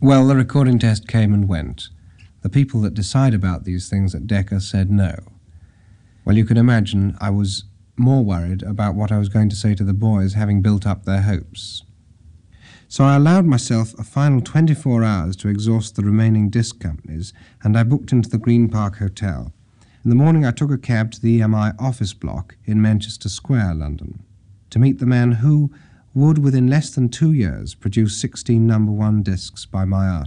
Well, the recording test came and went. The people that decide about these things at Decca said no. Well, you can imagine I was more worried about what I was going to say to the boys, having built up their hopes. So I allowed myself a final 24 hours to exhaust the remaining disc companies, and I booked into the Green Park Hotel. In the morning I took a cab to the EMI office block in Manchester Square, London, to meet the man who would, within less than 2 years, produce 16 #1 discs by my art.